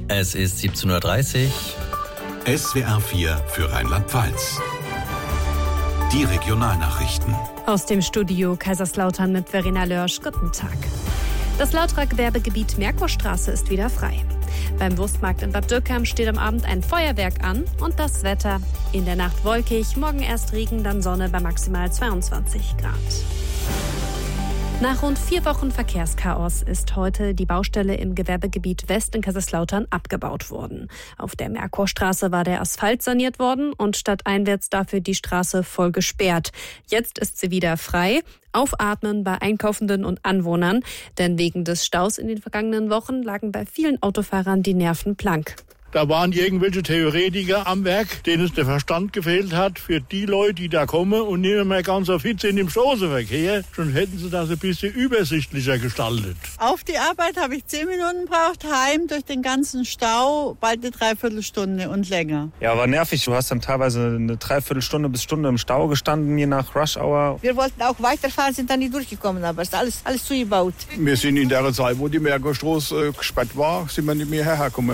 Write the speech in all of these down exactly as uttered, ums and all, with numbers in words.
Es ist siebzehn Uhr dreißig. S W R vier für Rheinland-Pfalz. Die Regionalnachrichten. Aus dem Studio Kaiserslautern mit Verena Lörsch. Guten Tag. Das Lauterer Gewerbegebiet Merkurstraße ist wieder frei. Beim Wurstmarkt in Bad Dürkheim steht am Abend ein Feuerwerk an und das Wetter. In der Nacht wolkig, morgen erst Regen, dann Sonne bei maximal zweiundzwanzig Grad. Nach rund vier Wochen Verkehrschaos ist heute die Baustelle im Gewerbegebiet West in Kaiserslautern abgebaut worden. Auf der Merkurstraße war der Asphalt saniert worden und stadteinwärts dafür die Straße voll gesperrt. Jetzt ist sie wieder frei. Aufatmen bei Einkaufenden und Anwohnern, denn wegen des Staus in den vergangenen Wochen lagen bei vielen Autofahrern die Nerven blank. Da waren irgendwelche Theoretiker am Werk, denen es der Verstand gefehlt hat für die Leute, die da kommen und nicht mehr ganz so fit sind im Straßenverkehr. Schon hätten sie das ein bisschen übersichtlicher gestaltet. Auf die Arbeit habe ich zehn Minuten gebraucht, heim durch den ganzen Stau bald eine Dreiviertelstunde und länger. Ja, war nervig. Du hast dann teilweise eine Dreiviertelstunde bis Stunde im Stau gestanden, je nach Rush Hour. Wir wollten auch weiterfahren, sind dann nicht durchgekommen, aber es ist alles, alles zugebaut. Wir sind in der Zeit, wo die Merkurstraße äh, gesperrt war, sind wir nicht mehr hergekommen.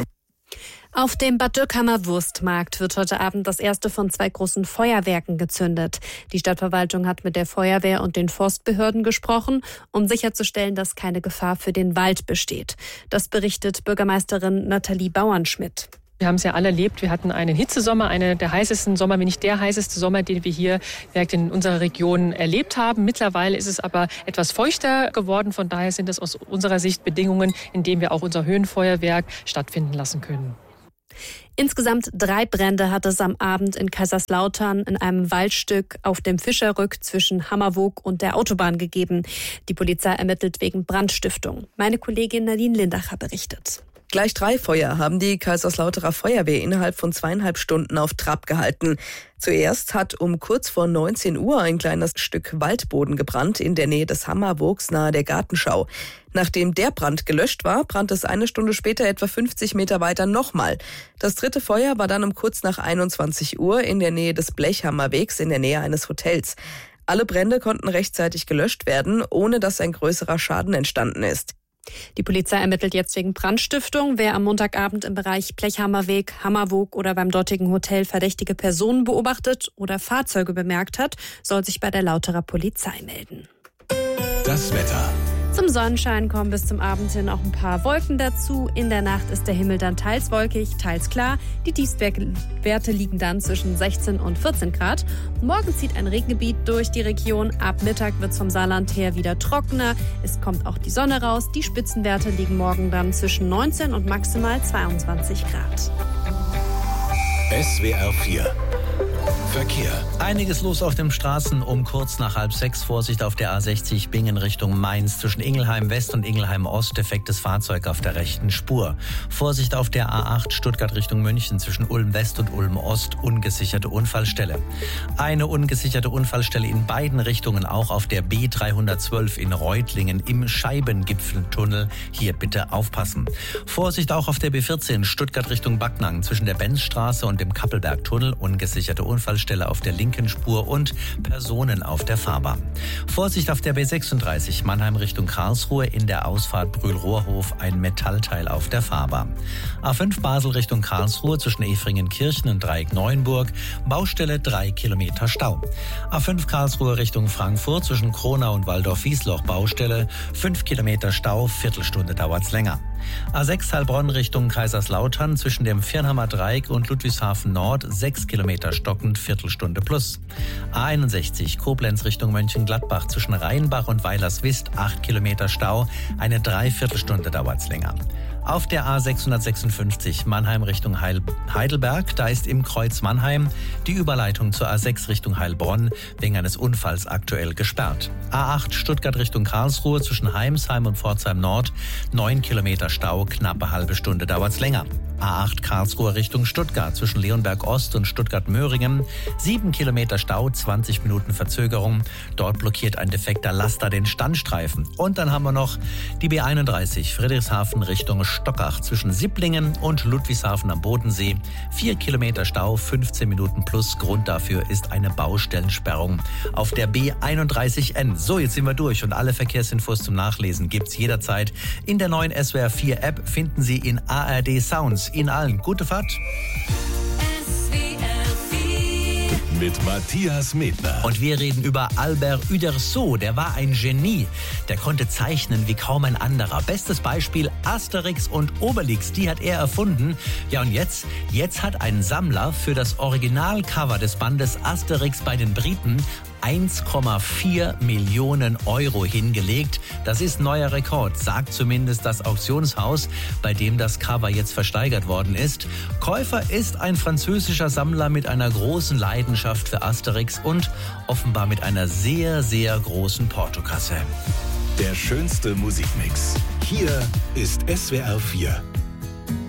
Auf dem Bad Dürkheimer Wurstmarkt wird heute Abend das erste von zwei großen Feuerwerken gezündet. Die Stadtverwaltung hat mit der Feuerwehr und den Forstbehörden gesprochen, um sicherzustellen, dass keine Gefahr für den Wald besteht. Das berichtet Bürgermeisterin Nathalie Bauernschmidt. Wir haben es ja alle erlebt. Wir hatten einen Hitzesommer, einen der heißesten Sommer, wenn nicht der heißeste Sommer, den wir hier direkt in unserer Region erlebt haben. Mittlerweile ist es aber etwas feuchter geworden. Von daher sind es aus unserer Sicht Bedingungen, in denen wir auch unser Höhenfeuerwerk stattfinden lassen können. Insgesamt drei Brände hat es am Abend in Kaiserslautern in einem Waldstück auf dem Fischerrück zwischen Hammerwoog und der Autobahn gegeben. Die Polizei ermittelt wegen Brandstiftung. Meine Kollegin Nadine Lindacher berichtet. Gleich drei Feuer haben die Kaiserslauterer Feuerwehr innerhalb von zweieinhalb Stunden auf Trab gehalten. Zuerst hat um kurz vor neunzehn Uhr ein kleines Stück Waldboden gebrannt in der Nähe des Hammerwoogs nahe der Gartenschau. Nachdem der Brand gelöscht war, brannte es eine Stunde später etwa fünfzig Meter weiter nochmal. Das dritte Feuer war dann um kurz nach einundzwanzig Uhr in der Nähe des Blechhammerwegs in der Nähe eines Hotels. Alle Brände konnten rechtzeitig gelöscht werden, ohne dass ein größerer Schaden entstanden ist. Die Polizei ermittelt jetzt wegen Brandstiftung. Wer am Montagabend im Bereich Blechhammerweg, Hammerwoog oder beim dortigen Hotel verdächtige Personen beobachtet oder Fahrzeuge bemerkt hat, soll sich bei der Lauterer Polizei melden. Das Wetter. Zum Sonnenschein kommen bis zum Abend hin auch ein paar Wolken dazu. In der Nacht ist der Himmel dann teils wolkig, teils klar. Die Tiefstwerte liegen dann zwischen sechzehn und vierzehn Grad. Morgen zieht ein Regengebiet durch die Region. Ab Mittag wird es vom Saarland her wieder trockener. Es kommt auch die Sonne raus. Die Spitzenwerte liegen morgen dann zwischen neunzehn und maximal zweiundzwanzig Grad. S W R vier. Verkehr. Einiges los auf den Straßen um kurz nach halb sechs. Vorsicht auf der A sechzig Bingen Richtung Mainz. Zwischen Ingelheim West und Ingelheim Ost defektes Fahrzeug auf der rechten Spur. Vorsicht auf der A acht Stuttgart Richtung München. Zwischen Ulm West und Ulm Ost ungesicherte Unfallstelle. Eine ungesicherte Unfallstelle in beiden Richtungen, auch auf der B dreihundertzwölf in Reutlingen im Scheibengipfeltunnel. Hier bitte aufpassen. Vorsicht auch auf der B vierzehn Stuttgart Richtung Backnang. Zwischen der Benzstraße und dem Kappelbergtunnel ungesicherte Unfallstelle auf der linken Spur und Personen auf der Fahrbahn. Vorsicht auf der B sechsunddreißig Mannheim Richtung Karlsruhe, in der Ausfahrt Brühl-Rohrhof ein Metallteil auf der Fahrbahn. A fünf Basel Richtung Karlsruhe zwischen Efringen-Kirchen und Dreieck-Neuenburg, Baustelle drei Kilometer Stau. A fünf Karlsruhe Richtung Frankfurt zwischen Kronau und Waldorf-Wiesloch, Baustelle fünf Kilometer Stau, Viertelstunde dauert's länger. A sechs Heilbronn Richtung Kaiserslautern zwischen dem Viernhammer Dreieck und Ludwigshafen Nord sechs Kilometer stockend, Viertelstunde plus. A einundsechzig Koblenz Richtung Mönchengladbach zwischen Rheinbach und Weilerswist acht Kilometer Stau, eine Dreiviertelstunde dauert's länger. Auf der A sechshundertsechsundfünfzig Mannheim Richtung Heil- Heidelberg, da ist im Kreuz Mannheim die Überleitung zur A sechs Richtung Heilbronn wegen eines Unfalls aktuell gesperrt. A acht Stuttgart Richtung Karlsruhe zwischen Heimsheim und Pforzheim Nord, neun Kilometer Stau, knappe halbe Stunde dauert's länger. A acht Karlsruhe Richtung Stuttgart zwischen Leonberg Ost und Stuttgart-Möhringen, sieben Kilometer Stau, zwanzig Minuten Verzögerung. Dort blockiert ein defekter Laster den Standstreifen. Und dann haben wir noch die B einunddreißig Friedrichshafen Richtung Stockach zwischen Sipplingen und Ludwigshafen am Bodensee. Vier Kilometer Stau, fünfzehn Minuten plus. Grund dafür ist eine Baustellensperrung auf der B einunddreißig N. So, jetzt sind wir durch und alle Verkehrsinfos zum Nachlesen gibt's jederzeit in der neuen S W R vier App. Finden Sie in A R D Sounds. Ihnen allen gute Fahrt. Mit Matthias Medner. Und wir reden über Albert Uderzo. Der war ein Genie. Der konnte zeichnen wie kaum ein anderer. Bestes Beispiel Asterix und Obelix. Die hat er erfunden. Ja, und jetzt? Jetzt hat ein Sammler für das Originalcover des Bandes Asterix bei den Briten eins Komma vier Millionen Euro hingelegt. Das ist neuer Rekord, sagt zumindest das Auktionshaus, bei dem das Cover jetzt versteigert worden ist. Käufer ist ein französischer Sammler mit einer großen Leidenschaft für Asterix und offenbar mit einer sehr, sehr großen Portokasse. Der schönste Musikmix. Hier ist S W R vier.